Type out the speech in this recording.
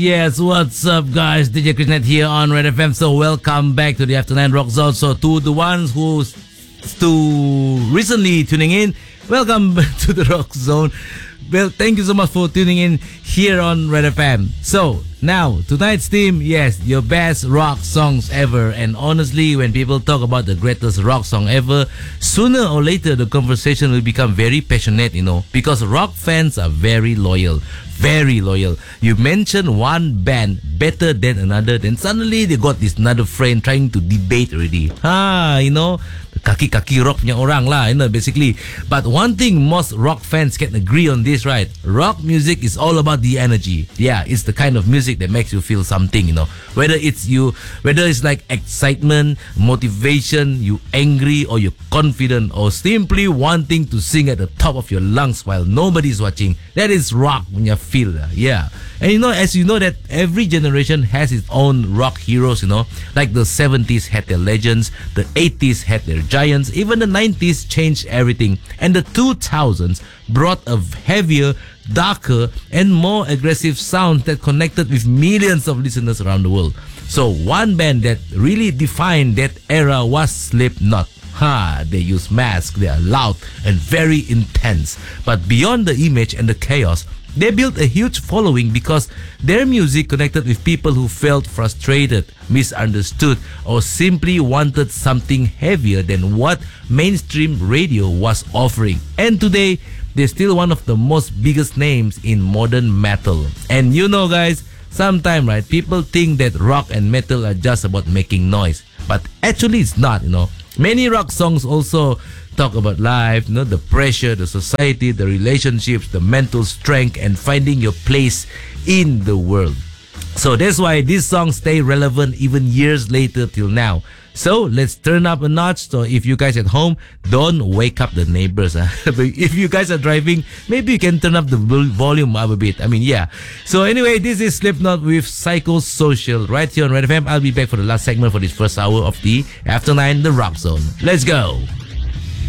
Yes, what's up, guys? DJ Krishnet here on Red FM. So, welcome back to the Afternoon Rock Zone. So, to the ones who's recently tuning in, welcome to the Rock Zone. Well, thank you so much for tuning in here on Red FM. So, now, tonight's theme, yes, your best rock songs ever. And honestly, when people talk about the greatest rock song ever, sooner or later the conversation will become very passionate, because rock fans are very loyal. Very loyal. You mention one band better than another, then suddenly they got this another friend trying to debate already. Kaki-kaki rock punya orang lah, basically. But one thing most rock fans can agree on this, right? Rock music is all about the energy. Yeah, it's the kind of music that makes you feel something, Whether it's like excitement, motivation, you angry or you're confident or simply wanting to sing at the top of your lungs while nobody's watching. That is rock when you feel, yeah. And as you know that every generation has its own rock heroes, like the 70s had their legends, the 80s had their giants, even the 90s changed everything, and the 2000s brought a heavier, darker, and more aggressive sound that connected with millions of listeners around the world. So one band that really defined that era was Slipknot. They use masks, they are loud and very intense. But beyond the image and the chaos, they built a huge following because their music connected with people who felt frustrated, misunderstood, or simply wanted something heavier than what mainstream radio was offering. And today, they're still one of the most biggest names in modern metal. And guys, sometimes, right, people think that rock and metal are just about making noise. But actually, it's not, Many rock songs also talk about life, the pressure, the society, the relationships, the mental strength, and finding your place in the world. So that's why these songs stay relevant even years later till now. So let's turn up a notch. So if you guys at home, don't wake up the neighbors. If you guys are driving, maybe you can turn up the volume up a bit. Yeah. So anyway, this is Slipknot with Psychosocial right here on Red FM. I'll be back for the last segment for this first hour of the After 9, the Rock Zone. Let's go.